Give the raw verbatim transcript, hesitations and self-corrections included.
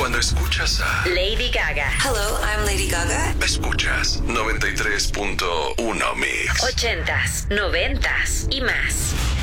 Cuando escuchas a Lady Gaga. Hello, I'm Lady Gaga. Escuchas noventa y tres punto uno Mix. Ochentas, noventas y más.